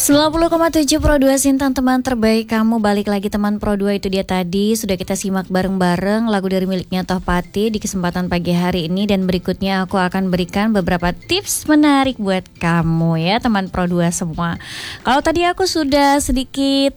90,7 Pro 2 Sintan, teman terbaik kamu. Balik lagi teman Pro 2, itu dia tadi sudah kita simak bareng-bareng lagu dari miliknya Tohpati di kesempatan pagi hari ini. Dan berikutnya aku akan berikan beberapa tips menarik buat kamu ya teman Pro 2 semua. Kalau tadi aku sudah sedikit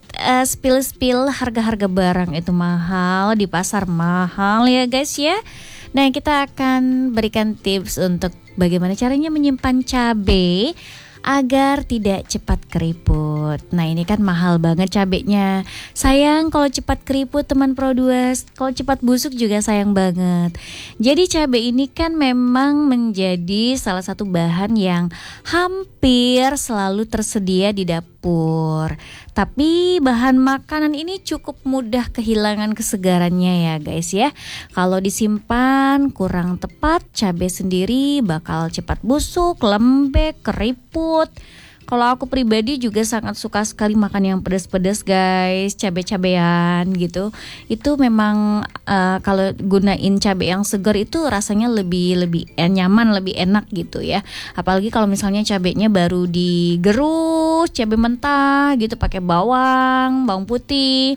spill harga-harga barang itu mahal, di pasar mahal ya guys ya. Nah, kita akan berikan tips untuk bagaimana caranya menyimpan cabai agar tidak cepat keriput. Nah, ini kan mahal banget cabenya. Sayang kalau cepat keriput teman Pro 2, kalau cepat busuk juga sayang banget. Jadi cabai ini kan memang menjadi salah satu bahan yang hampir selalu tersedia di dapur. Tapi bahan makanan ini cukup mudah kehilangan kesegarannya ya guys ya. Kalau disimpan kurang tepat, cabai sendiri bakal cepat busuk, lembek, keriput. Kalau aku pribadi juga sangat suka sekali makan yang pedas-pedas guys, cabai-cabean gitu. Itu memang kalau gunain cabai yang segar itu rasanya lebih nyaman, lebih enak gitu ya. Apalagi kalau misalnya cabainya baru digerus, cabai mentah gitu, pakai bawang putih,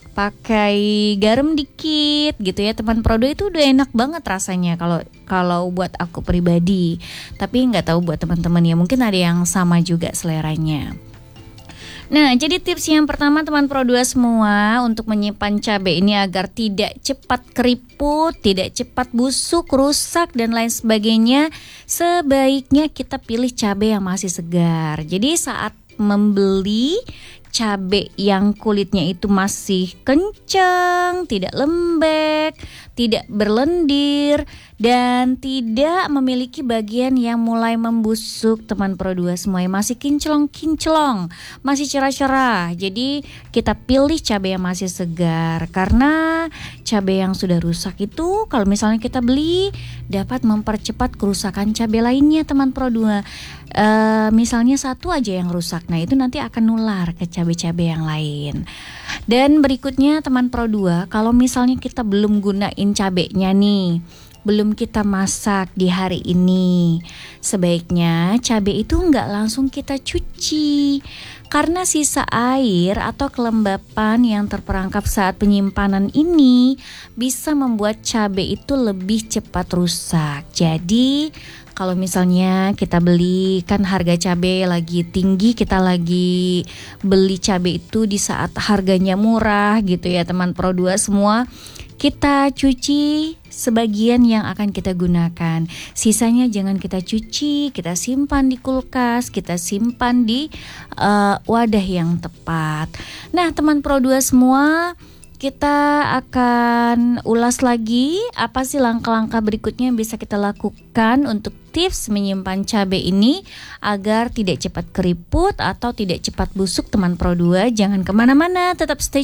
pakai garam dikit gitu ya teman Pro 2, itu udah enak banget rasanya kalau buat aku pribadi. Tapi nggak tahu buat teman-teman ya, mungkin ada yang sama juga seleranya. Nah, jadi tips yang pertama teman Pro 2 semua untuk menyimpan cabai ini agar tidak cepat keriput, tidak cepat busuk, rusak dan lain sebagainya, sebaiknya kita pilih cabai yang masih segar. Jadi saat membeli cabai yang kulitnya itu masih kencang, tidak lembek, tidak berlendir, dan tidak memiliki bagian yang mulai membusuk teman Pro 2 semua, yang masih kinclong, masih cerah-cerah. Jadi kita pilih cabai yang masih segar, karena cabai yang sudah rusak itu kalau misalnya kita beli dapat mempercepat kerusakan cabai lainnya teman Pro 2. Misalnya satu aja yang rusak, nah itu nanti akan nular ke cabai-cabai yang lain. Dan berikutnya teman Pro 2, kalau misalnya kita belum gunain cabainya nih, belum kita masak di hari ini, sebaiknya cabai itu nggak langsung kita cuci, karena sisa air atau kelembapan yang terperangkap saat penyimpanan ini bisa membuat cabai itu lebih cepat rusak. Jadi kalau misalnya kita beli, kan harga cabai lagi tinggi, kita lagi beli cabai itu di saat harganya murah gitu ya teman Pro 2 semua, kita cuci sebagian yang akan kita gunakan. Sisanya jangan kita cuci, kita simpan di kulkas, kita simpan di wadah yang tepat. Nah teman Pro 2 semua, kita akan ulas lagi apa sih langkah-langkah berikutnya yang bisa kita lakukan untuk tips menyimpan cabai ini agar tidak cepat keriput atau tidak cepat busuk teman Pro 2. Jangan kemana-mana, tetap stay